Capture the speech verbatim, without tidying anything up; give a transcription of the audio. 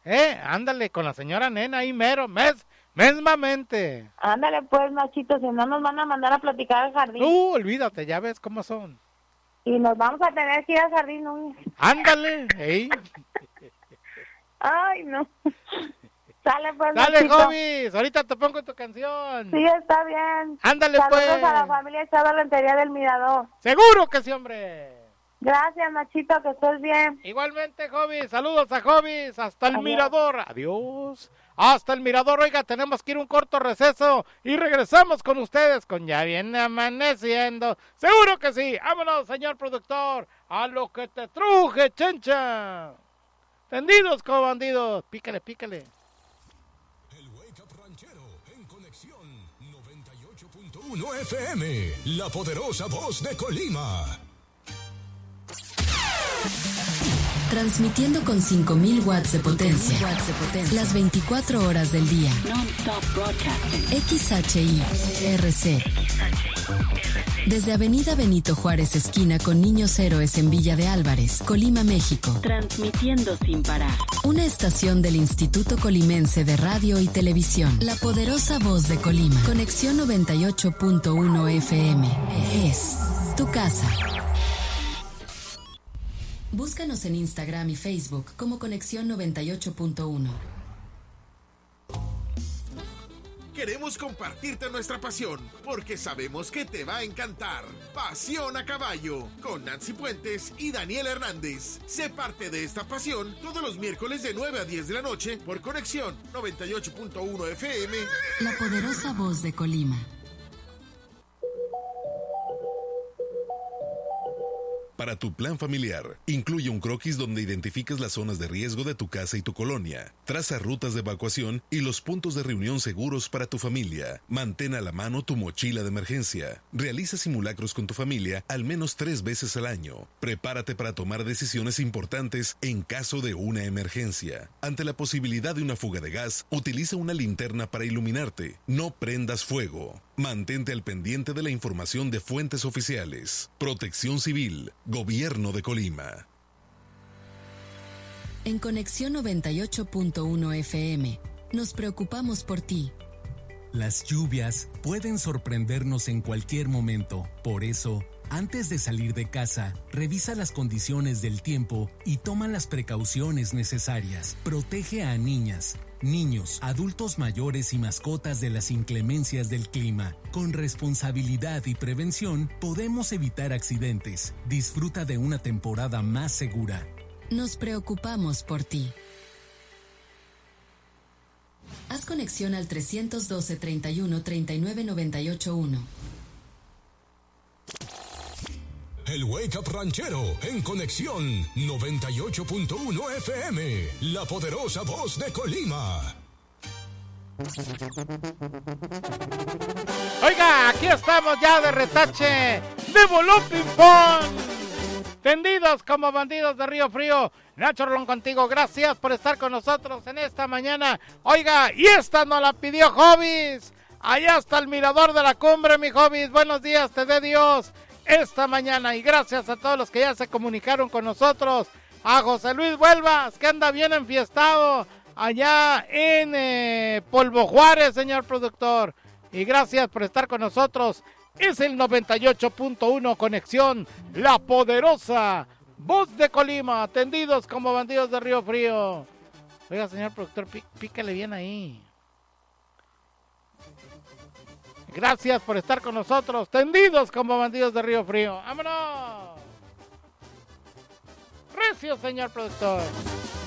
Eh, ándale, con la señora Nena ahí mero, mes, mesmamente. Ándale pues, Nachito, si no nos van a mandar a platicar al jardín. Uh, olvídate, ya ves cómo son. Y nos vamos a tener que ir al jardín, ¿no? Ándale, ey. Ay, no. Sale pues, Dale, Nachito. Jobis, ahorita te pongo tu canción. Sí, está bien. Ándale, Saludos pues. a la familia Echada Rentería del Mirador. Seguro que sí, hombre. Gracias, Nachito, que estés bien. Igualmente, Jobis, saludos a Jobis, hasta el Adiós. Mirador. Adiós. Hasta el Mirador, oiga, tenemos que ir a un corto receso y regresamos con ustedes con Ya Viene Amaneciendo. Seguro que sí. Vámonos, señor productor, a lo que te truje, chencha. Tendidos como bandidos. Pícale, pícale. El Wake Up Ranchero en Conexión noventa y ocho punto uno F M, la poderosa voz de Colima. Transmitiendo con cinco mil watts de potencia, las veinticuatro horas del día. X H I R C. Desde Avenida Benito Juárez, esquina con Niños Héroes en Villa de Álvarez, Colima, México. Transmitiendo sin parar. Una estación del Instituto Colimense de Radio y Televisión. La poderosa voz de Colima. Conexión noventa y ocho punto uno F M. Es tu casa. Búscanos en Instagram y Facebook como Conexión noventa y ocho punto uno. Queremos compartirte nuestra pasión, porque sabemos que te va a encantar. Pasión a Caballo, con Nancy Puentes y Daniel Hernández. Sé parte de esta pasión todos los miércoles de nueve a diez de la noche por Conexión noventa y ocho punto uno F M. La poderosa voz de Colima. Para tu plan familiar, incluye un croquis donde identifiques las zonas de riesgo de tu casa y tu colonia. Traza rutas de evacuación y los puntos de reunión seguros para tu familia. Mantén a la mano tu mochila de emergencia. Realiza simulacros con tu familia al menos tres veces al año. Prepárate para tomar decisiones importantes en caso de una emergencia. Ante la posibilidad de una fuga de gas, utiliza una linterna para iluminarte. No prendas fuego. Mantente al pendiente de la información de fuentes oficiales. Protección Civil, Gobierno de Colima. En Conexión noventa y ocho punto uno F M, nos preocupamos por ti. Las lluvias pueden sorprendernos en cualquier momento. Por eso, antes de salir de casa, revisa las condiciones del tiempo y toma las precauciones necesarias. Protege a niñas, niños, adultos mayores y mascotas de las inclemencias del clima. Con responsabilidad y prevención, podemos evitar accidentes. Disfruta de una temporada más segura. Nos preocupamos por ti. Haz conexión al trescientos doce, treinta y uno, treinta y nueve, noventa y ocho uno. El Wake Up Ranchero en Conexión noventa y ocho punto uno F M, la poderosa voz de Colima. Oiga, aquí estamos ya de retache, de voló ping-pong, tendidos como bandidos de Río Frío. Nacho Rolón contigo, gracias por estar con nosotros en esta mañana. Oiga, y esta nos la pidió Jobis, allá está el mirador de la cumbre, mi Jobis. Buenos días, te dé Dios esta mañana, y gracias a todos los que ya se comunicaron con nosotros. A José Luis Huelvas, que anda bien enfiestado allá en eh, Polvo Juárez, señor productor, y gracias por estar con nosotros. Es el noventa y ocho punto uno Conexión, la poderosa voz de Colima, atendidos como bandidos de Río Frío. Oiga, señor productor, pí- pícale bien ahí. Gracias por estar con nosotros, tendidos como bandidos de Río Frío. ¡Vámonos! Recio, señor productor.